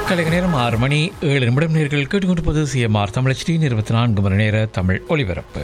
கலைக நேரம் 6 மணி 7 நிமிடம். நேர்கள் கேட்டுக்கொண்டிருப்பது சிஎம்ஆர் தமிழ் HD 24 மணி நேர தமிழ் ஒலிபரப்பு.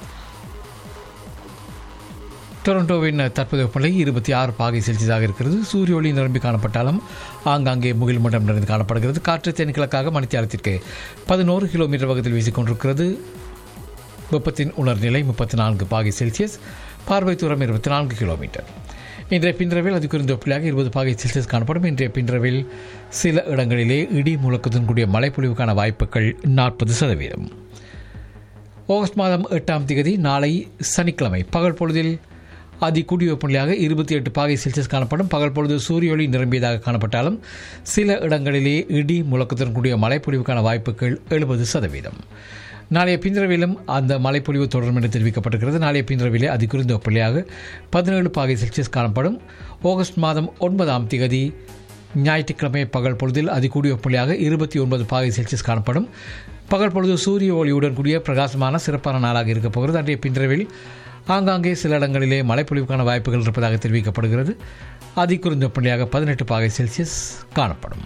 டொரண்டோவின் தற்போதைய வெப்பநிலை 26 பாகை செல்சியஸாக இருக்கிறது. சூரிய ஒளி நிரம்பி காணப்பட்டாலும் ஆங்காங்கே முகில் மண்டம் நிறைந்து காணப்படுகிறது. காற்று தென்கிழக்காக மணித்தியாலத்திற்கு 11 கிலோமீட்டர் வேகத்தில் வீசிக்கொண்டிருக்கிறது. வெப்பத்தின் உணர்நிலை 34 பாகை செல்சியஸ். பார்வை தூரம் 24 கிலோமீட்டர். இன்றைய பின்றவில் அது குறைந்த வெப்பநிலையாக 20 பாகை செல்சியஸ் காணப்படும். இன்றைய பின்றவில் சில இடங்களிலே இடி முழக்கத்துடன் கூடிய மழைப்பொழிவுக்கான வாய்ப்புகள் 40%. ஆகஸ்ட் மாதம் 8ஆம் தேதி நாளை சனிக்கிழமை பகல் பொழுதில் அதிகூடிய வெப்பநிலையாக 28 பாகை செல்சியஸ் காணப்படும். பகல் பொழுது சூரிய ஒளி நிரம்பியதாக காணப்பட்டாலும் சில இடங்களிலே இடி முழக்கத்துடன் கூடிய மழைப்பொழிவுக்கான வாய்ப்புகள் 70%. நாளைய பின்றவிலும் அந்த மழைப்பொழிவு தொடரும் என்று தெரிவிக்கப்பட்டிருக்கிறது. நாளைய பின்றவிலே அதிகுறைந்த வெப்பநிலையாக 17 பாகை செல்சியஸ் காணப்படும். ஆகஸ்ட் மாதம் 9ஆம் தேதி ஞாயிற்றுக்கிழமை பகல் பொழுதில் அதிகூடிய வெப்பநிலையாக 29 பாகை செல்சியஸ் காணப்படும். பகல் பொழுது சூரிய ஒளியுடன் கூடிய பிரகாசமான சிறப்பான நாளாக இருக்கப் போகிறது. அன்றைய பின்றவில் ஆங்காங்கே சில இடங்களிலே மழைப்பொழிவுக்கான வாய்ப்புகள் இருப்பதாக தெரிவிக்கப்படுகிறது. அதிகுறைந்த வெப்பநிலையாக 18 பாகை செல்சியஸ் காணப்படும்.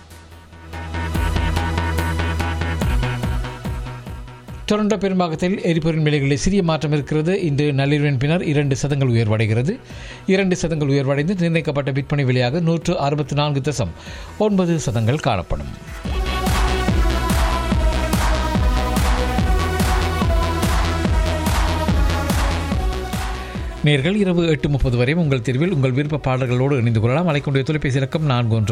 டொரண்டோ பெரும்பாகத்தில் எரிபொருள் விலைகளில் சிறிய மாற்றம் இருக்கிறது. இன்று நள்ளிரவின் பின்னர் 2 சதங்கள் உயர்வடைகிறது. 2 சதங்கள் உயர்வடைந்து நிர்ணயிக்கப்பட்ட விற்பனை விலையாக 164.9 சதங்கள் காணப்படும். நேர்கள் இரவு 8:30 வரை உங்கள் தேர்வில் உங்கள் விருப்ப பாடல்களோடு இணைந்து கொள்ளலாம். அழைக்கக்கூடிய தொலைபேசி இலக்கம்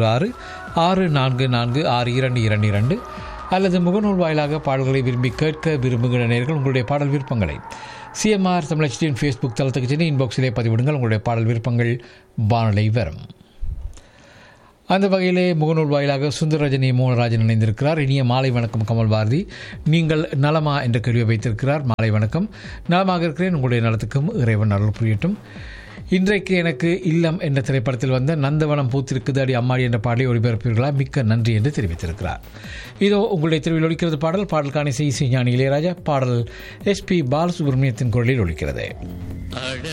416-644-6222 அல்லது முகநூல் வாயிலாக பாடல்களை விரும்பி கேட்க விரும்புகிற நேர்கள் உங்களுடைய பாடல் விருப்பங்களை சிஎம்ஆர் தமிழ் HDயின் ஃபேஸ்புக் தளத்துக்கு சென்று இன்பாக்ஸிலே பதிவிடுங்கள். உங்களுடைய பாடல் விருப்பங்கள் வானொலி வரும். அந்த வகையிலே முகநூல் வாயிலாக சுந்தரரஜினி மோகனராஜன் இணைந்திருக்கிறார். இனிய மாலை வணக்கம் கமல் பாரதி, நீங்கள் நலமா என்ற கேள்வியை வைத்திருக்கிறார். மாலை வணக்கம், நலமாக இருக்கிறேன், உங்களுடைய நலத்துக்கும் இறைவன் அருள் புரியட்டும். இன்றைக்கு எனக்கு இல்லம் என்ற திரைப்படத்தில் வந்த நந்தவனம் பூத்திருக்குது அடி அம்மாடி என்ற பாடலை ஒளிபரப்பீர்களா, மிக்க நன்றி என்று தெரிவித்திருக்கிறார். இதோ உங்களுடைய தெருவில் ஒலிக்கிறது பாடலுக்கான இசை ஞானி இளையராஜா. பாடல் SP பாலசுப்ரமணியத்தின் குரலில் ஒலிக்கிறது.